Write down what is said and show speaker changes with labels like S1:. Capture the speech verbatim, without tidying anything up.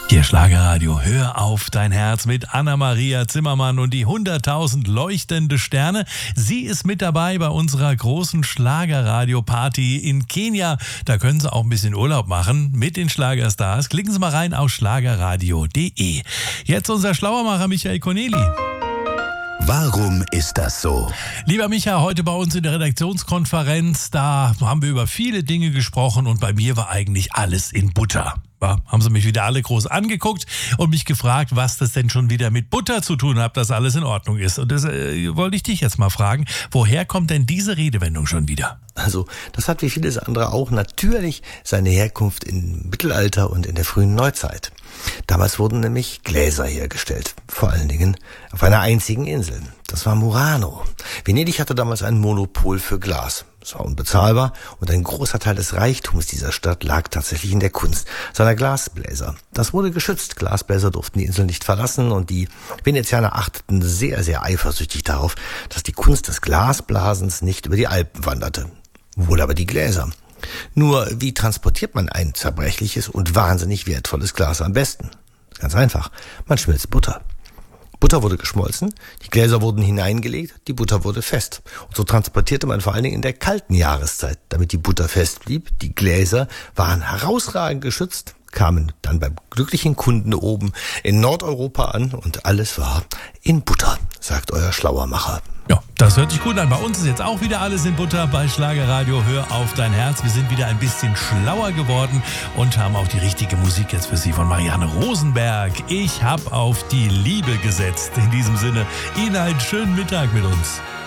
S1: Hier Schlagerradio, hör auf dein Herz mit Anna-Maria Zimmermann und die hunderttausend leuchtende Sterne. Sie ist mit dabei bei unserer großen Schlagerradio-Party in Kenia. Da können Sie auch ein bisschen Urlaub machen mit den Schlagerstars. Klicken Sie mal rein auf schlagerradio punkt de. Jetzt unser Schlauermacher Michael Corneli.
S2: Warum ist das so?
S1: Lieber Micha, heute bei uns in der Redaktionskonferenz, da haben wir über viele Dinge gesprochen und bei mir war eigentlich alles in Butter. Ja, haben sie mich wieder alle groß angeguckt und mich gefragt, was das denn schon wieder mit Butter zu tun hat, dass alles in Ordnung ist. Und das äh, wollte ich dich jetzt mal fragen, woher kommt denn diese Redewendung schon wieder?
S3: Also, das hat wie vieles andere auch natürlich seine Herkunft im Mittelalter und in der frühen Neuzeit. Damals wurden nämlich Gläser hergestellt, vor allen Dingen auf einer einzigen Insel. Das war Murano. Venedig hatte damals ein Monopol für Glas. Es war unbezahlbar und ein großer Teil des Reichtums dieser Stadt lag tatsächlich in der Kunst seiner Glasbläser. Das wurde geschützt. Glasbläser durften die Insel nicht verlassen und die Venezianer achteten sehr, sehr eifersüchtig darauf, dass die Kunst des Glasblasens nicht über die Alpen wanderte. Wohl aber die Gläser. Nur, wie transportiert man ein zerbrechliches und wahnsinnig wertvolles Glas am besten? Ganz einfach, man schmilzt Butter. Butter wurde geschmolzen, die Gläser wurden hineingelegt, die Butter wurde fest. Und so transportierte man vor allen Dingen in der kalten Jahreszeit, damit die Butter fest blieb. Die Gläser waren herausragend geschützt, kamen dann beim glücklichen Kunden oben in Nordeuropa an und alles war in Butter, sagt euer Schlauermacher.
S1: Ja, das hört sich gut an. Bei uns ist jetzt auch wieder alles in Butter bei Schlagerradio. Hör auf dein Herz. Wir sind wieder ein bisschen schlauer geworden und haben auch die richtige Musik jetzt für Sie von Marianne Rosenberg. Ich hab auf die Liebe gesetzt. In diesem Sinne, Ihnen einen schönen Mittag mit uns.